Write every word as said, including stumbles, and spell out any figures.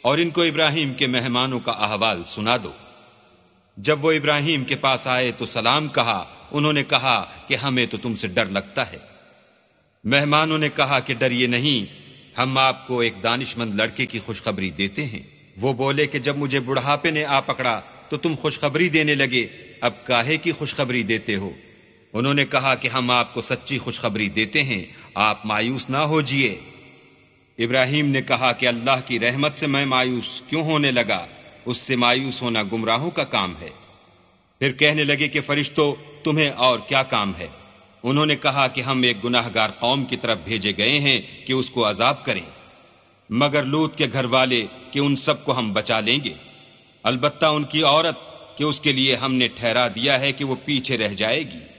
और इनको इब्राहिम के मेहमानों का अहवाल सुना दो। जब वो इब्राहिम के पास आए तो सलाम कहा। उन्होंने कहा कि हमें तो तुमसे डर लगता है। मेहमानों ने कहा कि डरिए नहीं, हम आपको एक दानिशमंद लड़के की खुशखबरी देते हैं। वो बोले कि जब मुझे बुढ़ापे ने आ पकड़ा तो तुम खुशखबरी देने लगे, अब काहे की खुशखबरी देते हो? उन्होंने कहा कि हम आपको सच्ची खुशखबरी देते हैं, आप मायूस ना हो जिए। इब्राहिम ने कहा कि अल्लाह की रहमत से मैं मायूस क्यों होने लगा? उससे मायूस होना गुमराहों का काम है। फिर कहने लगे कि फरिश्तों, तुम्हें और क्या काम है? उन्होंने कहा कि हम एक गुनाहगार कौम की तरफ भेजे गए हैं कि उसको अजाब करें, मगर लूत के घर वाले कि उन सबको हम बचा लेंगे, अलबत्ता उनकी औरत कि उसके लिए हमने ठहरा दिया है कि वो पीछे रह जाएगी।